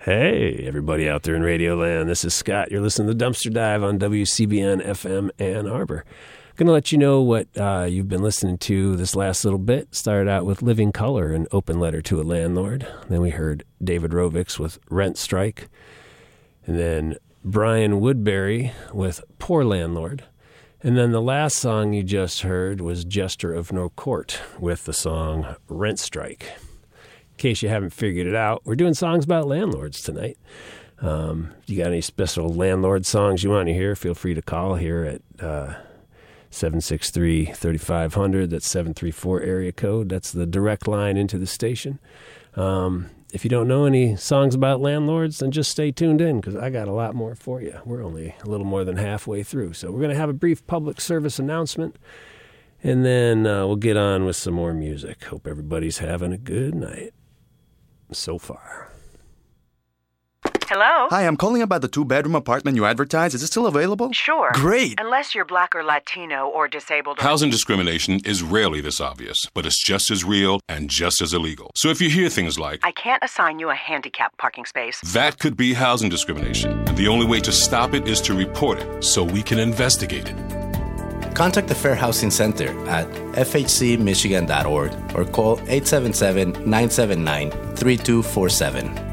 Hey, everybody out there in Radio Land. This is Scott. You're listening to Dumpster Dive on WCBN FM Ann Arbor. Going to let you know what you've been listening to this last little bit. Started out with Living Color, an open letter to a landlord. Then we heard David Rovix with Rent Strike. And then Brian Woodbury with Poor Landlord. And then the last song you just heard was Jester of No Court with the song Rent Strike. In case you haven't figured it out, we're doing songs about landlords tonight. You got any special landlord songs you want to hear, feel free to call here at 763-3500. That's 734 area code. That's the direct line into the station. If you don't know any songs about landlords, then just stay tuned in because I got a lot more for you. We're only a little more than halfway through. So we're going to have a brief public service announcement, and then we'll get on with some more music. Hope everybody's having a good night so far. Hello? Hi, I'm calling about the 2-bedroom apartment you advertised. Is it still available? Sure. Great. Unless you're Black or Latino or disabled. Housing discrimination is rarely this obvious, but it's just as real and just as illegal. So if you hear things like, I can't assign you a handicap parking space, that could be housing discrimination. And the only way to stop it is to report it so we can investigate it. Contact the Fair Housing Center at fhcmichigan.org or call 877-979-3247.